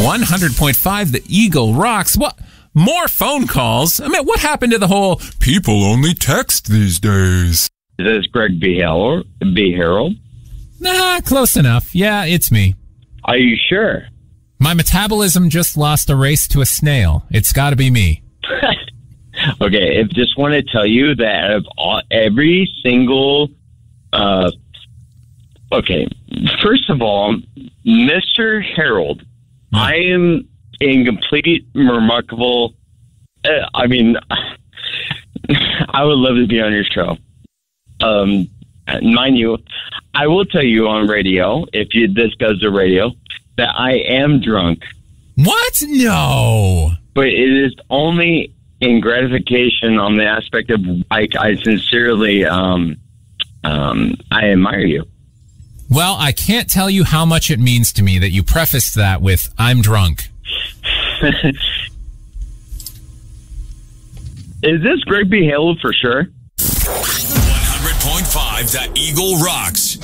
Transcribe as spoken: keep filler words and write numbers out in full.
one hundred point five, the Eagle rocks. What? More phone calls? I mean, what happened to the whole people only text these days? Is this Greg B. Harold? B. Harold? Nah, close enough. Yeah, it's me. Are you sure? My metabolism just lost a race to a snail. It's got to be me. Okay, I just want to tell you that out of all, every single... Uh, okay, first of all, Mister Harold, hmm. I am in complete remarkable... Uh, I mean, I would love to be on your show. Um, mind you, I will tell you on radio, if you, this goes to radio, that I am drunk. What? No. But it is only in gratification on the aspect of I, I sincerely, um, um, I admire you. Well, I can't tell you how much it means to me that you prefaced that with, I'm drunk. Is this Greg B. Harold for sure? one hundred point five, the Eagle rocks.